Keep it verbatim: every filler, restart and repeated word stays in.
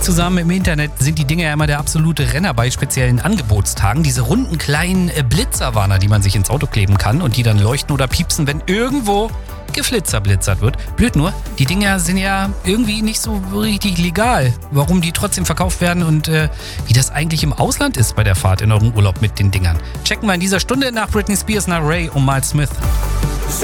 zusammen, im Internet sind die Dinger ja immer der absolute Renner bei speziellen Angebotstagen. Diese runden kleinen äh, Blitzerwarner, die man sich ins Auto kleben kann und die dann leuchten oder piepsen, wenn irgendwo geflitzerblitzert wird. Blöd nur, die Dinger sind ja irgendwie nicht so richtig legal. Warum die trotzdem verkauft werden und äh, wie das eigentlich im Ausland ist bei der Fahrt in eurem Urlaub mit den Dingern. Checken wir in dieser Stunde nach Britney Spears, nach Ray und Miles Smith.